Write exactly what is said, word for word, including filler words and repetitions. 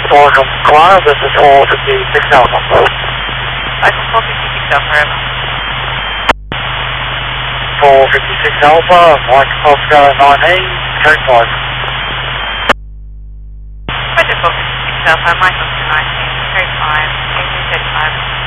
Welcome, Clara, this is four fifty-six Alpha. Welcome, four fifty-six Alpha, over. four fifty-six Alpha, Mike Oscar nineteen, code five. Roger, four fifty-six Alpha, Mike Oscar nineteen, code five, eighteen thirty-five.